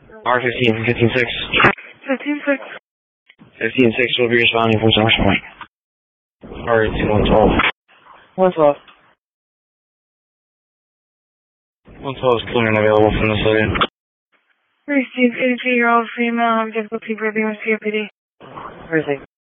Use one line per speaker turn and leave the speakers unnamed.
R15 from 15-6.
15-6.
15-6 will be responding from Source Point. R18-112.
112.
112 is clear and available from the city.
Received 82-year-old female having difficulty breathing with COPD.
Received.